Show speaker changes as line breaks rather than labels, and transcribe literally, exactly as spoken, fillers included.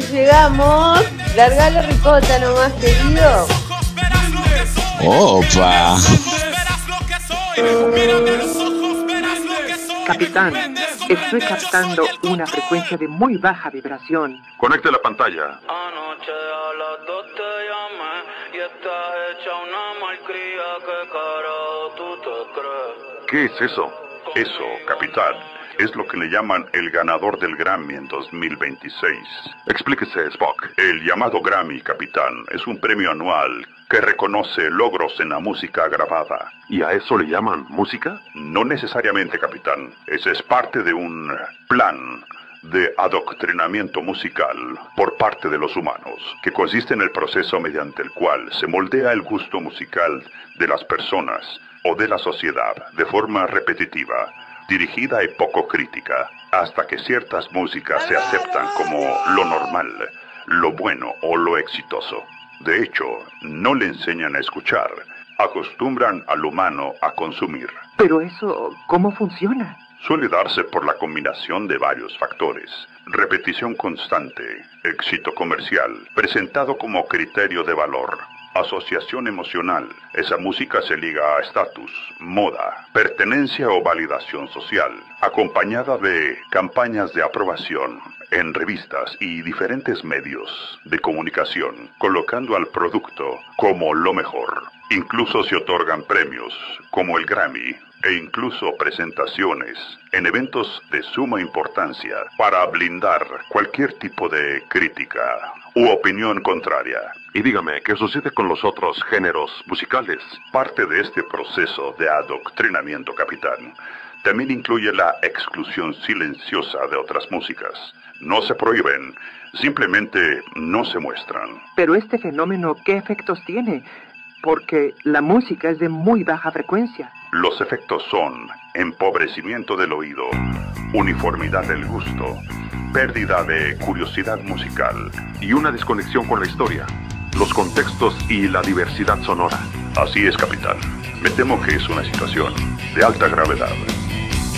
llegamos. Largale ricota nomás, querido.
¡Opa!
Capitán, estoy captando una frecuencia de muy baja vibración.
Conecte la pantalla.
Anoche a las dos te llamé y estás hecha una malcría. ¿Qué carajo tú te crees?
¿Qué es eso? Eso, capitán, es lo que le llaman el ganador del Grammy en dos mil veintiséis. Explíquese, Spock. El llamado Grammy, capitán, es un premio anual que reconoce logros en la música grabada.
¿Y a eso le llaman música?
No necesariamente, capitán. Ese es parte de un plan de adoctrinamiento musical por parte de los humanos, que consiste en el proceso mediante el cual se moldea el gusto musical de las personas o de la sociedad de forma repetitiva, dirigida y poco crítica, hasta que ciertas músicas se aceptan como lo normal, lo bueno o lo exitoso. De hecho, no le enseñan a escuchar, acostumbran al humano a consumir.
Pero eso, ¿cómo funciona?
Suele darse por la combinación de varios factores: repetición constante, éxito comercial, presentado como criterio de valor, asociación emocional. Esa música se liga a estatus, moda, pertenencia o validación social, acompañada de campañas de aprobación en revistas y diferentes medios de comunicación, colocando al producto como lo mejor. Incluso se otorgan premios, como el Grammy, e incluso presentaciones en eventos de suma importancia para blindar cualquier tipo de crítica u opinión contraria.
Y dígame, ¿qué sucede con los otros géneros musicales?
Parte de este proceso de adoctrinamiento, capitán, también incluye la exclusión silenciosa de otras músicas. No se prohíben, simplemente no se muestran.
Pero este fenómeno, ¿qué efectos tiene? Porque la música es de muy baja frecuencia.
Los efectos son empobrecimiento del oído, uniformidad del gusto, pérdida de curiosidad musical
y una desconexión con la historia, los contextos y la diversidad sonora.
Así es, capitán. Me temo que es una situación de alta gravedad.